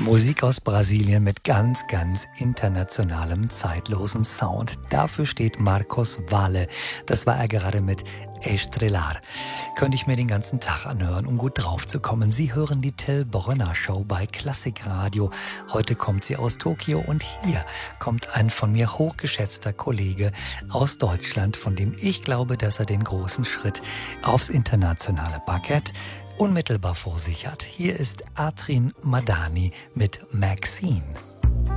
Musik aus Brasilien mit ganz, ganz internationalem, zeitlosen Sound. Dafür steht Marcos Valle. Das war er gerade mit Estrelar. Könnte ich mir den ganzen Tag anhören, um gut drauf zu kommen. Sie hören die Till Brönner Show bei Klassikradio. Heute kommt sie aus Tokio und hier kommt ein von mir hochgeschätzter Kollege aus Deutschland, von dem ich glaube, dass er den großen Schritt aufs internationale Parkett unmittelbar vor sich hat. Hier ist Atrin Madani mit Maxine.